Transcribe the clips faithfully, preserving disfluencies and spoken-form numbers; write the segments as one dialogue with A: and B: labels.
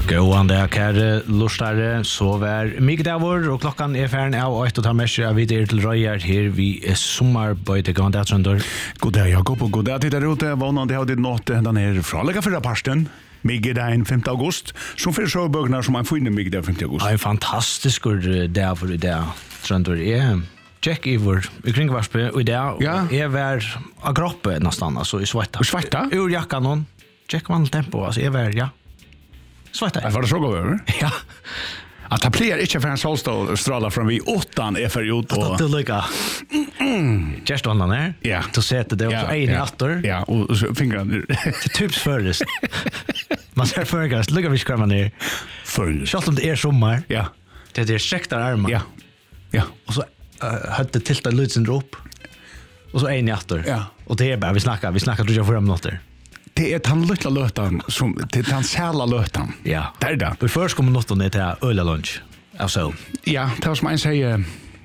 A: Gåan der, kære lustare, så var mykje davor, og klokkan er færen av åtte og tar messer av videre til Røyer her vi er sommarbøyde gåan der, Trønder.
B: God dag, Jakob, og god dag til der ute. Vånande har ditt nått den her fralega fyrra parsten. Miggedagen femte august, som fyrir sjåbøgnar som man finner miggedag femte august.
A: Ja, en fantastisk dag for i dag, Trønder. Jeg tjekk i vår kringvarspe, og i dag
B: ja.
A: jeg var av kroppe nesten, altså i svarta.
B: I svarta?
A: Ur jakka noen. Tjekk vanlig tempo, altså jeg var, ja. Svarta.
B: Var det så gå över?
A: Ja.
B: Att ta plejer inte för en solstrål strålar från vi åttan är för gjort och
A: att det lycka. Just on där.
B: Ja.
A: Då sätter det också en åter.
B: Ja, och så fingrarna
A: typs förrest. Man ser förgast, lycka vi skrämma ner.
B: Förrest.
A: Schalt om det är sommar.
B: Ja.
A: Det är sektar armar.
B: Ja. Ja.
A: Och så uh, hade tilta lutsen upp. Och så en åter.
B: Ja.
A: Och det är bara vi snackar, vi snackar tror jag för minuter.
B: Det är den lilla lötan som det är den sälla lötan.
A: Ja.
B: Det är det.
A: Vi först kommer något ner till öl lunch. Alltså.
B: Ja, det var som en säger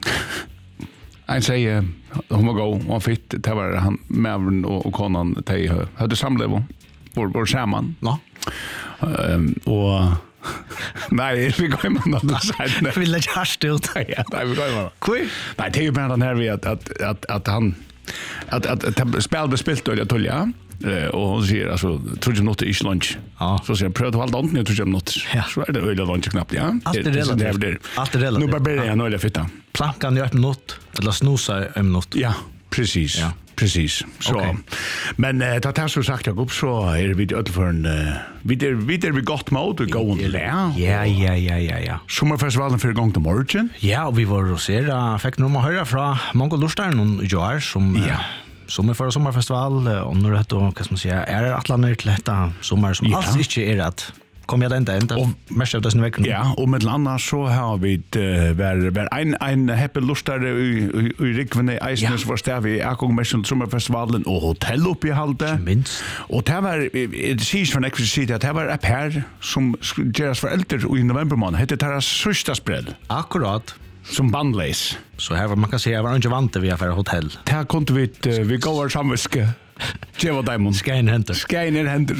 B: en säger hon var gå och fitt det var han med och konan de hade samlevo vår vår samman.
A: Ja.
B: Ehm och nej, vi går med något sånt.
A: Vi lägger här stilt.
B: Ja, nej, vi går med.
A: Kul.
B: Nej, det är ju bara den här vi att att att att han att att, att spel bespilt och jag tulja. Eh och hon säger alltså tror jag något i lunch.
A: Ja.
B: Så säger jag pröva allt annat, jag tror jag något.
A: Ja.
B: Så är det öl lunch knappt, ja.
A: Allt är relativt. Allt är relativt.
B: Nu bara börjar jag nöjda fitta.
A: Plankan gör ett minut eller snosa en minut.
B: Ja, precis.
A: Ja.
B: Precis. Så.
A: Okay.
B: Men eh det har så sagt Jakob så är vi öll för en uh, vi där vi där vi gott mode och gå och lära.
A: Ja, ja, ja, ja, ja.
B: Sommarfestivalen för gång till morgon.
A: Ja, och vi var och ser uh, fick nog man höra från många lustar någon jar som uh,
B: ja.
A: Som är för sommarfestival och nu rätt och vad ska man säga är det Atlanter till detta sommar som
B: ja.
A: alls inte är rätt. Kom jag ända ända mest av dessa veckor.
B: Ja, och med landa så har vi uh, var var en en happy lustar i i Rikvene Eisnes var där vi är gång med sommarfestivalen och hotell uppe i Halde.
A: Minst.
B: Och det var det ses från exklusivt att det var ett par som deras föräldrar i november månad hette deras sista spräll.
A: Akkurat.
B: Som bandleis.
A: Så här var man kan säga var inte vant vi affär hotell.
B: Där kunde vi uh, vi går samviske. Det var diamond.
A: Skein händer.
B: Skein händer.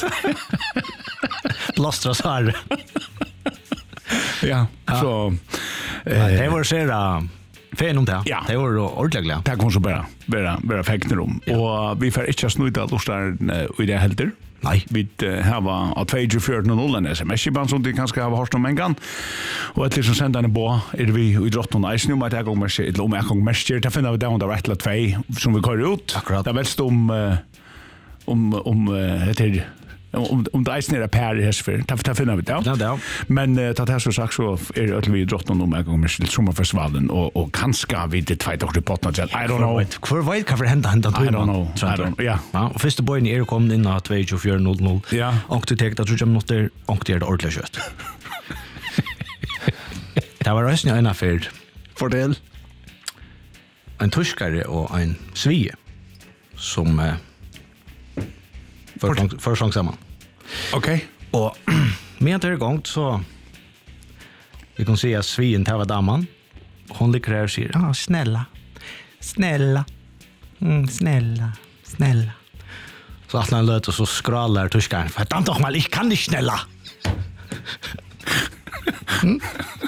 A: Blastras här.
B: Ja, så
A: eh det var så där fan om det.
B: Ja.
A: Det var ordentligt glad.
B: Det kom så bara bara bara fäkner om. Och vi får inte snuda lustar i det helter.
A: Nej,
B: vi här var att två fyra noll S M S-band som det kanske har hört om en gång. Och att liksom sända en på är vi i drottning Ice nu med att gång med sig ett om jag gång mest det finner vi där under rätt lat två som vi kör ut.
A: Akkurat.
B: Det är väl om om om heter om om det är snära per i häsfer. Ta ta finna vi det.
A: Ja, ja.
B: Men uh, ta det så sagt så är det vi drottning om en gång med sommarfestivalen och och kanske vi det två år på något sätt. I don't know.
A: För vad kan för hända hända
B: I don't know. I don't. Ja.
A: Ja, och första boyen är kom in att två fyra noll noll.
B: Ja.
A: Och du tänkte att du jam något där och det är ordentligt kött. Det var resten en affär.
B: Fördel.
A: En tyskare och en svie som eh, för för sång samman.
B: Okej.
A: Och med det gångt så vi kan se att svien tar damen. Hon ligger där och säger, ah, snälla, snälla, mm, snälla, snälla. Så att han löt och så skrallar tyskaren, verdammt doch mal, ich kann nicht schneller.
B: mm?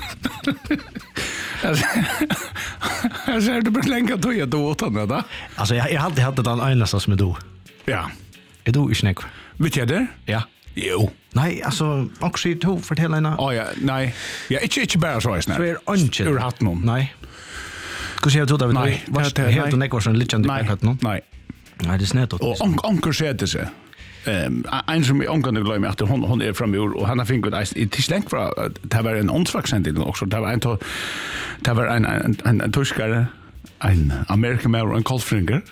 B: Jag ser det bara länge då jag då åt han då.
A: Alltså jag jag hade hade den ena som är då.
B: Ja.
A: Är du i snack?
B: Vet jag det?
A: Ja.
B: Jo.
A: Nej, alltså också i två fortälla ena.
B: Oh ja, nej. Ja, inte inte bara så är snart.
A: Så är anchen.
B: Ur hatt någon.
A: Nej. Ska se ut av
B: Nej,
A: vad det helt och nekvar som lite
B: nej,
A: hatt någon.
B: Nej.
A: Nej, det är snett.
B: Och onkel säger det så. Ehm en som onkel nu glömmer att hon hon är från ur och han har finkat i tillägg för det var en ansvarssändning också. Det var en det var en en en tyskare en American man och en Kolfringer